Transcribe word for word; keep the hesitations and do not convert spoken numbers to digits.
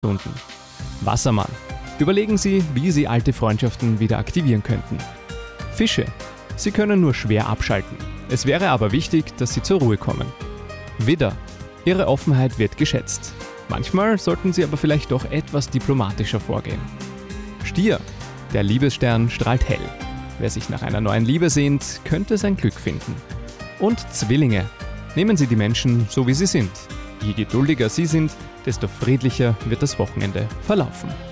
Stunden. Wassermann. Überlegen Sie, wie Sie alte Freundschaften wieder aktivieren könnten. Fische. Sie können nur schwer abschalten. Es wäre aber wichtig, dass Sie zur Ruhe kommen. Widder. Ihre Offenheit wird geschätzt. Manchmal sollten Sie aber vielleicht doch etwas diplomatischer vorgehen. Stier. Der Liebesstern strahlt hell. Wer sich nach einer neuen Liebe sehnt, könnte sein Glück finden. Und Zwillinge. Nehmen Sie die Menschen so, wie sie sind. Je geduldiger Sie sind, desto friedlicher wird das Wochenende verlaufen.